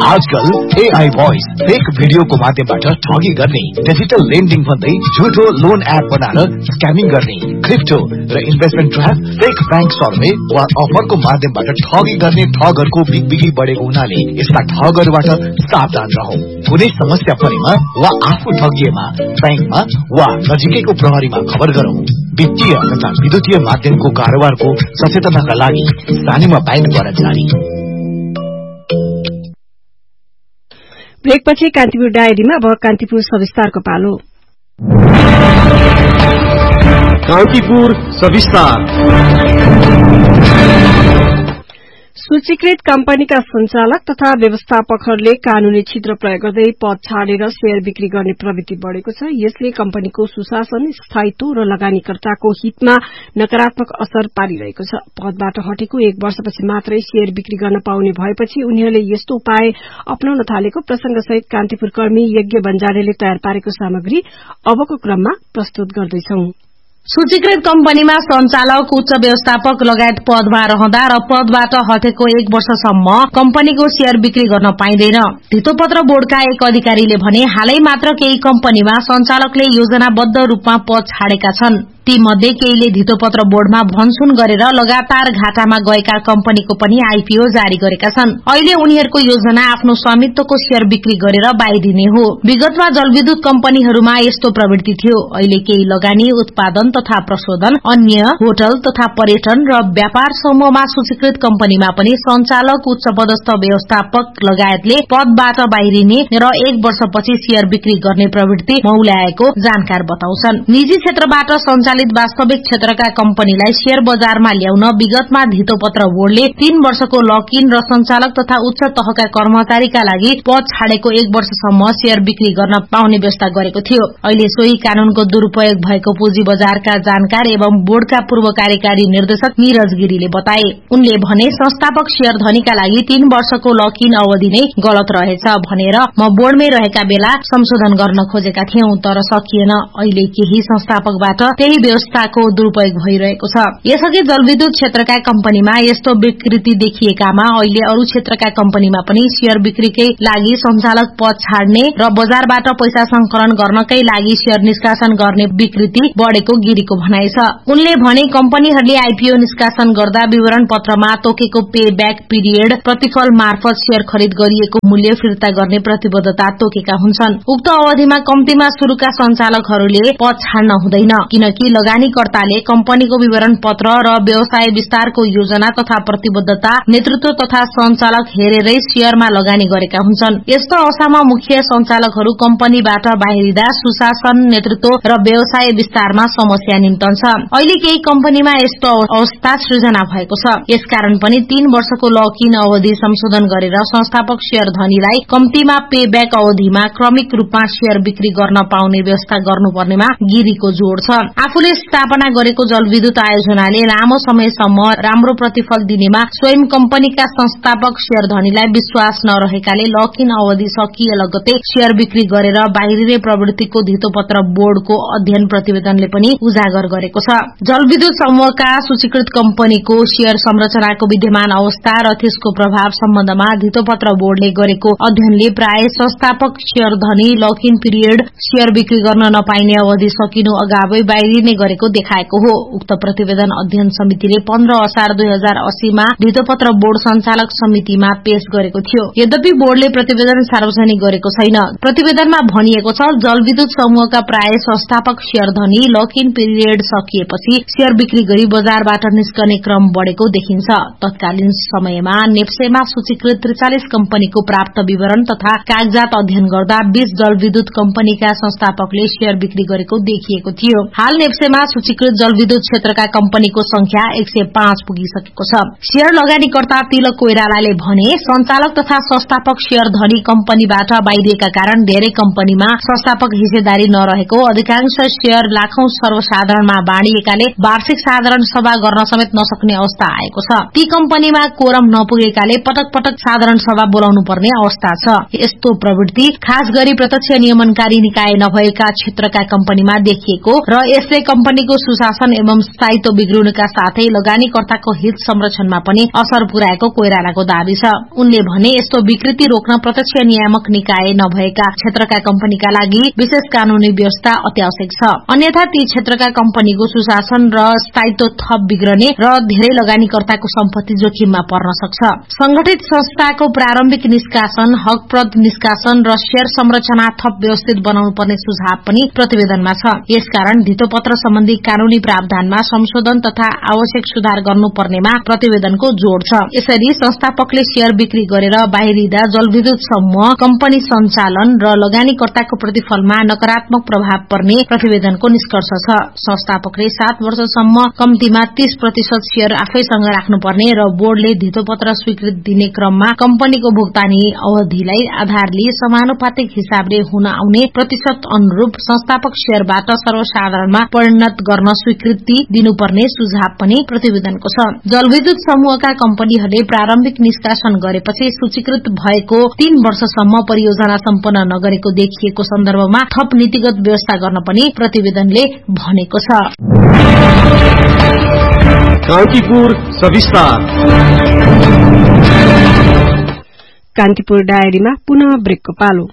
आजकल AI voice fake भिडियोको माध्यमबाट ठगी गर्ने, डिजिटल लेन्डिङ भन्दै झुटो लोन एप बनाएर स्क्यामिङ गर्ने, क्रिप्टो र investment trap, fake bank survey वा अफरको माध्यमबाट ठगी गर्ने ठगहरूको बिगबिगी बढेको हुनाले यस्ता ठगहरूबाट सावधान रहौ। कुनै समस्या परेमा वा आफू ठगिएमा बैंकमा वा नजिकैको प्रहरीमा खबर गरौं। वित्तीय तथा विद्युतीय माध्यमको कारोबारको सचेतनाका लागि स्थानीय बैंकद्वारा जारी। ब्रेकपछि कान्तिपुर डायरीमा अब कान्तिपुर सविस्तारको पालो। कान्तिपुर सविस्तार। सूचीकृत कम्पनीका संचालक तथा व्यवस्थापकहरूले कानूनी छिद्र प्रयोग गर्दै पद छाडेर शेयर बिक्री गर्ने प्रवृत्ति बढ़ेको छ। यसले कम्पनीको सुशासन, स्थायित्व र लगानीकर्ताको हितमा नकारात्मक असर पारिरहेको छ। पदबाट हटेको 1 वर्षपछि मात्रै शेयर बिक्री गर्न पाउने भएपछि उनीहरूले यस्तो उपाय अपनाउन थालेको प्रसंगसहित कान्तिपुर कर्मी यज्ञ बन्जारेले तयार पारेको सामग्री अबको क्रममा प्रस्तुत गर्दैछौं। सूचीकृत कम्पनीमा संचालक, उच्च व्यवस्थापक लगायत पदमा रहँदा र पदबाट हटेको 1 वर्षसम्म कम्पनीको शेयर बिक्री गर्न पाइँदैन। धितोपत्र बोर्डका एक अधिकारीले भने हालै मात्र केही कम्पनीमा संचालकले योजनाबद्ध रूपमा पद छाडेका छन्। ती मध्ये केहीले धितोपत्र बोर्डमा भनसुन गरेर लगातार घाटामा गएका कम्पनीको पनि आईपीओ जारी गरेका छन्। अहिले उनीहरूको योजना आफ्नो स्वामित्वको शेयर बिक्री गरेर बाहिरिने हो। विगतमा जलविद्युत कम्पनीहरूमा यस्तो प्रवृत्ति थियो। अहिले केही लगानी, उत्पादन तथा प्रशोधन, अन्य होटल तथा पर्यटन र व्यापार समूहमा सूचीकृत कम्पनीमा पनि संचालक, उच्च पदस्थ व्यवस्थापक लगायतले पदबाट बाहिरिने र 1 वर्षपछि शेयर बिक्री गर्ने प्रवृत्ति मौल्याएको जानकार बताउँछन्। निजी क्षेत्रबाट संचालित वास्तविक क्षेत्रका कम्पनीलाई शेयर बजारमा ल्याउन विगतमा धितोपत्र बोर्डले 3 वर्षको लक इन र संचालक तथा उच्च तहका कर्मचारीका लागि पद छाडेको 1 वर्षसम्म शेयर बिक्री गर्न पाउने व्यवस्था गरेको थियो। अहिले सोही कानूनको दुरूपयोग भएको पुँजी बजारका जानकार एवं बोर्डका पूर्व कार्यकारी निर्देशक निरज गिरीले बताए। उनले भने संस्थापक शेयर धनीका लागि 3 वर्षको लक इन अवधि नै गलत रहेछ भनेर म बोर्डमै रहेका बेला संशोधन गर्न खोजेका थियौं, तर सकिएन। अहिले केही संस्थापकबाट त्यही व्यवस्थाको दुरूपयोग भइरहेको छ। यसअघि जलविद्युत क्षेत्रका कम्पनीमा यस्तो विकृति देखिएकामा अहिले अरू क्षेत्रका कम्पनीमा पनि शेयर बिक्रीकै लागि संचालक पद छाड्ने र बजारबाट पैसा संकलन गर्नकै लागि शेयर निष्कासन गर्ने विकृति बढ़ेको गिरीको भनाइ छ। उनले भने कम्पनीहरूले आईपीओ निष्कासन गर्दा विवरण पत्रमा तोकेको पे ब्याक पिरियड प्रतिफल मार्फत शेयर खरिद गरिएको मूल्य फिर्ता गर्ने प्रतिबद्धता तोकेका हुन्छन्। उक्त अवधिमा कम्तीमा शुरूका संचालकहरूले पद छाड्न हुँदैन, किनकि लगानीकर्ताले कम्पनीको विवरण पत्र र व्यवसाय विस्तारको योजना तथा प्रतिबद्धता नेतृत्व तथा संचालक हेरेरै शेयरमा लगानी गरेका हुन्छन्। यस्तो अवस्थामा मुख्य संचालकहरू कम्पनीबाट बाहिरिँदा सुशासन, नेतृत्व र व्यवसाय विस्तारमा समस्या निम्तन्छ। अहिले केही कम्पनीमा यस्तो अवस्था सृजना भएको छ। यसकारण पनि 3 वर्षको लक इन अवधि संशोधन गरेर संस्थापक शेयर धनीलाई कम्तीमा पे ब्याक अवधिमा क्रमिक रूपमा शेयर बिक्री गर्न पाउने व्यवस्था गर्नुपर्नेमा गिरीको जोड़ छ। आफूले स्थापना गरेको जलविद्युत आयोजनाले लामो समयसम्म राम्रो प्रतिफल दिनेमा स्वयं कम्पनीका संस्थापक शेयर धनीलाई विश्वास नरहेकाले लक इन अवधि सकिए लगत्तै शेयर बिक्री गरेर बाहिरिने प्रवृत्तिको धितोपत्र बोर्डको अध्ययन प्रतिवेदनले पनि उजागर गरेको छ। जलविद्युत समूहका सूचीकृत कम्पनीको शेयर संरचनाको विद्यमान अवस्था र त्यसको प्रभाव सम्बन्धमा धितोपत्र बोर्डले गरेको अध्ययनले प्राय संस्थापक शेयर धनी लक इन पिरियड शेयर बिक्री गर्न नपाइने अवधि सकिनु अगावै बाहिरिने गरेको देखाएको हो। उक्त प्रतिवेदन अध्ययन समितिले 15 असार 2080 मा धितोपत्र बोर्ड संचालक समितिमा पेश गरेको थियो। यद्यपि बोर्डले प्रतिवेदन सार्वजनिक गरेको छैन। प्रतिवेदनमा भनिएको छ, जलविद्युत समूहका प्राय संस्थापक शेयर धनी लक इन पिरियड सकिएपछि शेयर बिक्री गरी बजारबाट निस्कने क्रम बढ़ेको देखिन्छ। तत्कालीन समयमा नेप्सेमा सूचीकृत 43 कम्पनीको प्राप्त विवरण तथा कागजात अध्ययन गर्दा 20 जलविद्युत कम्पनीका संस्थापकले शेयर बिक्री गरेको देखिएको थियो। हाल नेप्सेमा सूचीकृत जलविद्युत क्षेत्रका कम्पनीको संख्या 105 पुगिसकेको छ। शेयर लगानीकर्ता तिलक कोइरालाले भने संचालक तथा संस्थापक शेयर धनी कम्पनीबाट बाहिरिएका कारण धेरै कम्पनीमा संस्थापक हिस्सेदारी नरहेको, अधिकांश शेयर लाखौं सर्वसाधारणमा बाँडिएकाले वार्षिक साधारण सभा गर्न समेत नसक्ने अवस्था आएको छ। ती कम्पनीमा कोरम नपुगेकाले पटक पटक साधारण सभा बोलाउनु पर्ने अवस्था छ। यस्तो प्रवृत्ति खास गरी प्रत्यक्ष नियमनकारी निकाय नभएका क्षेत्रका कम्पनीमा देखिएको र यसले कम्पनीको सुशासन एवं स्थायित्व बिग्रिनुका साथै लगानीकर्ताको हित संरक्षणमा पनि असर पुर्याएको कोइरालाको दावी छ। उनले भने यस्तो विकृति रोक्न प्रत्यक्ष नियामक निकाय नभएका क्षेत्रका कम्पनीका लागि विशेष कानूनी व्यवस्था अत्यावश्यक छ। अन्यथा ती क्षेत्रका कम्पनीको सुशासन र स्थायित्व थप बिग्रने र धेरै लगानीकर्ताको सम्पत्ति जोखिममा पर्न सक्छ। संगठित संस्थाको प्रारम्भिक निष्कासन, हकप्रद निष्कासन र शेयर संरचना थप व्यवस्थित बनाउनु पर्ने सुझाव पनि प्रतिवेदनमा छ। यसकारण धितोपत्र सम्बन्धी कानूनी प्रावधानमा संशोधन तथा आवश्यक सुधार गर्नुपर्नेमा प्रतिवेदनको जोड़ छ। यसरी संस्थापकले शेयर बिक्री गरेर बाहिरिँदा जलविद्युत समूह, कम्पनी सञ्चालन र लगानीकर्ताको प्रतिफलमा नकारात्मक प्रभाव पर्ने प्रतिवेदनको निष्कर्ष छ। संस्थापकले 7 वर्षसम्म कम्तीमा 30% शेयर आफैसँग राख्नुपर्ने र बोर्डले धितोपत्र स्वीकृति दिने क्रममा कम्पनीको भुक्तानी अवधिलाई आधारले समानुपातिक हिसाबले हुन आउने प्रतिशत अनुरूप संस्थापक शेयरबाट सर्वसाधारणमा परिणत गर्न स्वीकृति दिनुपर्ने सुझाव पनि प्रतिवेदनको छ। जलविद्युत समूहका कम्पनीहरूले प्रारम्भिक निष्कासन गरेपछि सूचीकृत भएको 3 वर्षसम्म परियोजना सम्पन्न नगरेको देखिएको सन्दर्भमा थप नीतिगत व्यवस्था गर्न पनि प्रतिवेदनले भनेको छ। कान्तिपुर सविस्तार। कान्तिपुर डायरीमा पुनः ब्रेकको पालो।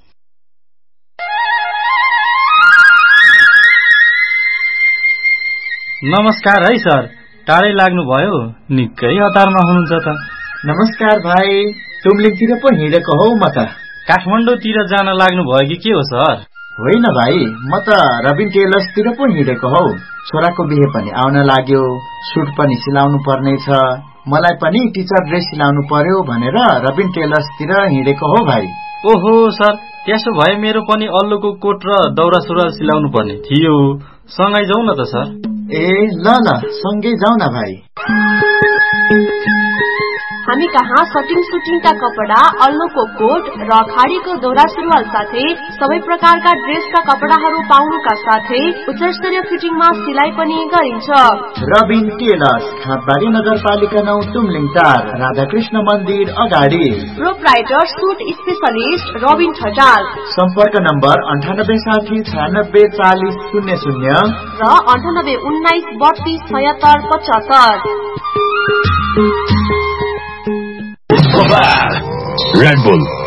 नमस्कार है सर, टाढै लाग्नुभयो, निकै हतारमा हुनुहुन्छ त। नमस्कार भाइ, तुमलिङतिर पो हिँडेको हौ म त। काठमाडौँतिर जान लाग्नु भयो कि के हो सर? होइन भाइ, म त रबिन टेलर्सतिर पो हिँडेको हौ। छोराको बिहे पनि आउन लाग्यो, सुट पनि सिलाउनु पर्ने छ, मलाई पनि टिचर ड्रेस सिलाउनु पर्यो भनेर रबिन टेलर्सतिर हिँडेको हो भाइ। ओहो सर, त्यसो भए मेरो पनि अल्लोको कोट र दौरा सुरुवाल सिलाउनु पर्ने थियो, सँगै जाउँ न त सर। ए ल सँगै जाउँ न भाइ। हामी कहाँ सटिङ सुटिङका कपडा, अल्लोको कोट र खाडीको दौरा सुरुवाल साथै सबै प्रकारका ड्रेसका कपडाहरू पाउनुका साथै उच्चस्तरीय फिटिङमा सिलाइ पनि गरिन्छ। रबिन टेलर्स, खापबारी नगरपालिका 9, तुमलिङ 4, राधाकृष्ण मन्दिर अगाडि। Proprietor suit specialist Rabin Thatal. सम्पर्क नम्बर 9860964000 र 9819327675। Red Bull